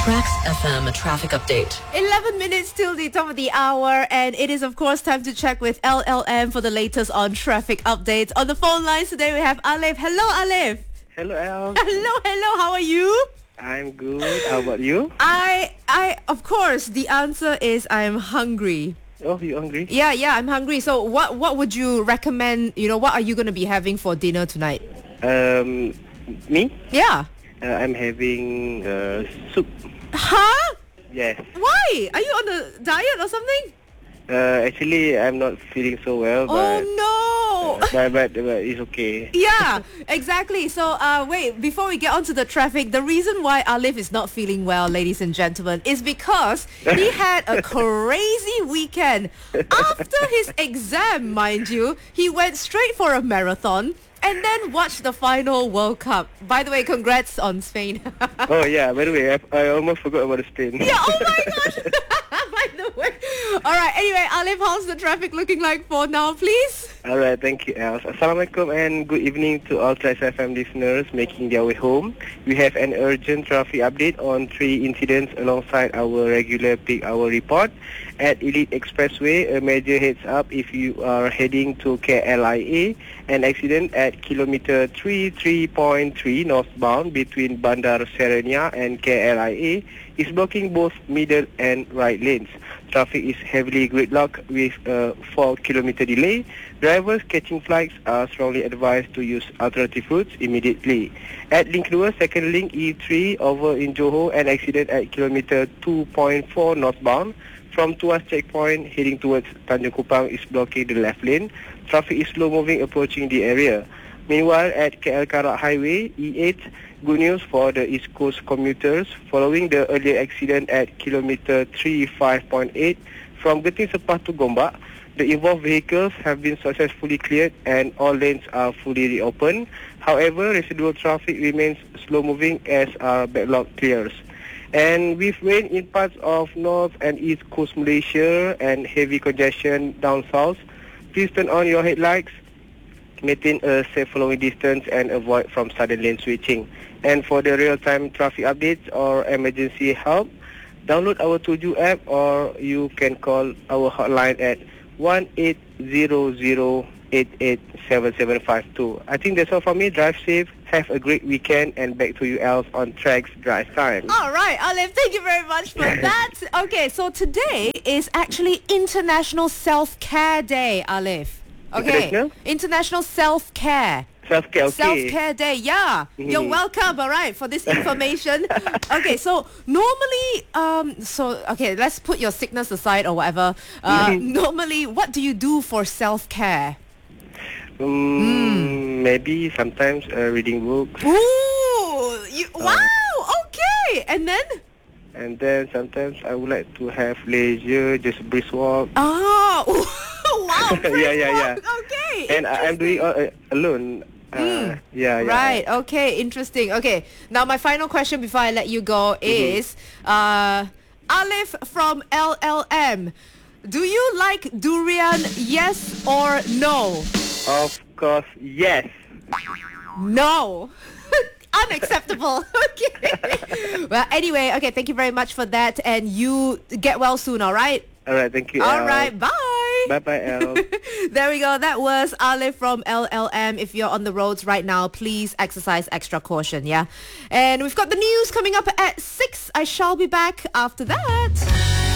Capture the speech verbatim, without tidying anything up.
Tracks F M traffic update. eleven minutes till the top of the hour, and it is of course time to check with L L M for the latest on traffic updates. On the phone lines today we have Alif. Hello Alif. Hello, El. Hello, hello, how are you? I'm good. How about you? I, I, of course, the answer is I'm hungry. Oh, you hungry? Yeah, yeah, I'm hungry. So what, what would you recommend, you know, what are you going to be having for dinner tonight? Um, me? Yeah. Uh, I'm having uh, soup. Huh? Yes. Why? Are you on a diet or something? Uh, actually, I'm not feeling so well, but Oh no! uh, but, but but it's okay. Yeah, exactly. So, uh, wait, before we get onto the traffic, the reason why Alif is not feeling well, ladies and gentlemen, is because he had a crazy weekend. After his exam, mind you, he went straight for a marathon and then watched the final World Cup. By the way, congrats on Spain. Oh yeah. By the way, I, I almost forgot about the Spain. Yeah, oh my gosh. By the way. Alright, anyway, Alif, how's the traffic looking like for now, please? Alright, thank you, Els. Assalamualaikum and good evening to all Tracks F M listeners making their way home. We have an urgent traffic update on three incidents alongside our regular peak hour report. At Elite Expressway, a major heads up if you are heading to K L I A. An accident at kilometer thirty-three point three northbound between Bandar Serenia and K L I A is blocking both middle and right lanes. Traffic is heavily gridlocked with a four kilometer delay. Drivers catching flights are strongly advised to use alternative routes immediately. At Link two, second link E three over in Johor, an accident at kilometer two point four northbound. From Tuas checkpoint heading towards Tanjung Kupang is blocking the left lane. Traffic is slow moving approaching the area. Meanwhile, at K L Karak Highway E eight, good news for the East Coast commuters following the earlier accident at kilometer thirty-five point eight from Genting Sepah to Gombak. The involved vehicles have been successfully cleared and all lanes are fully reopened. However, residual traffic remains slow moving as our backlog clears. And with rain in parts of North and East Coast Malaysia and heavy congestion down south, please turn on your headlights, maintain a safe following distance and avoid from sudden lane switching. And for the real-time traffic updates or emergency help, download our Tuju app or you can call our hotline at one eight zero zero eight eight seven seven five two. I think that's all from me. Drive safe, have a great weekend, and back to you else on Tracks Drive Time. All right, Alif, thank you very much for that. Okay, so today is actually International Self-Care Day, Alif. Okay, International? International Self-Care. Self-care, okay. Self-care day, yeah. Mm-hmm. You're welcome, all right, for this information. Okay, so normally, um, so, okay, let's put your sickness aside or whatever. Uh, mm-hmm. Normally, what do you do for self-care? Um, mm. Maybe sometimes uh, reading books. Ooh, you, uh, wow, okay. And then? And then sometimes I would like to have leisure, just brisk walk. Oh, wow, brisk yeah, yeah, yeah. walk. Okay. And I'm doing uh, alone. Uh, mm. Yeah, yeah. Right. Okay. Interesting. Okay. Now, my final question before I let you go is, mm-hmm. uh, Alif from L L M. Do you like durian? Yes or no? Of course, yes. No. Unacceptable. Okay. Well, anyway. Okay. Thank you very much for that, and you get well soon. All right. All right. Thank you. All El. right. Bye. Bye-bye, El. There we go. That was Alif from L L M. If you're on the roads right now, please exercise extra caution, yeah? And we've got the news coming up at six. I shall be back after that.